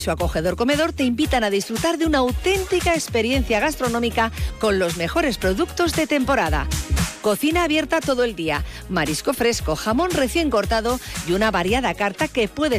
Su acogedor comedor te invitan a disfrutar de una auténtica experiencia gastronómica con los mejores productos de temporada. Cocina abierta todo el día, marisco fresco, jamón recién cortado y una variada carta que puedes